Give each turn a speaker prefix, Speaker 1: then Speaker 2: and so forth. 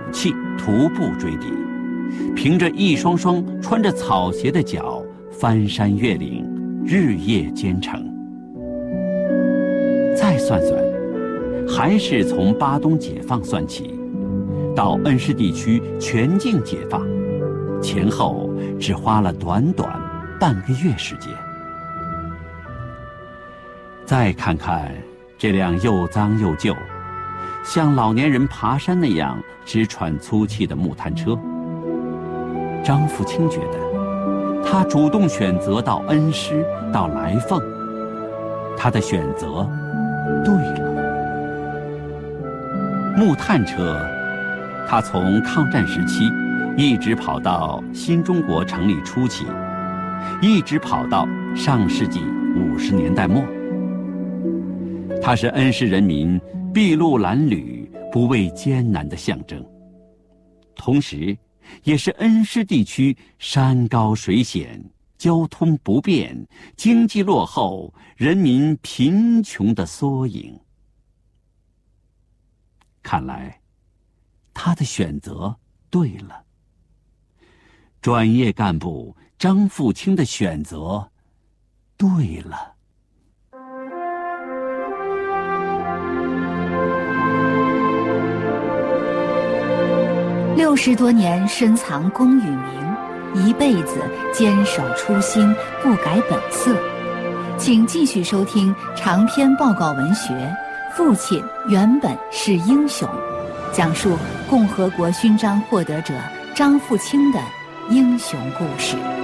Speaker 1: 气徒步追敌，凭着一双双穿着草鞋的脚翻山越岭，日夜兼程。再算算，还是从巴东解放算起，到恩施地区全境解放，前后只花了短短半个月时间。再看看这辆又脏又旧，像老年人爬山那样直喘粗气的木摊车，张富清觉得，他主动选择到恩施，到来凤，他的选择对了。木炭车，他从抗战时期一直跑到新中国成立初期，一直跑到上世纪50年代末。它是恩施人民筚路蓝缕、不畏艰难的象征，同时也是恩施地区山高水险、交通不便、经济落后、人民贫穷的缩影。看来，他的选择对了。专业干部张富清的选择对了。
Speaker 2: 60多年深藏功与名，一辈子坚守初心，不改本色。请继续收听长篇报告文学《父亲原本是英雄》，讲述共和国勋章获得者张富清的英雄故事。